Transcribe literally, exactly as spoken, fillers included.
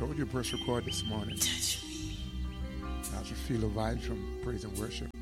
told you press record this morning. As you feel the vibes from praise and worship.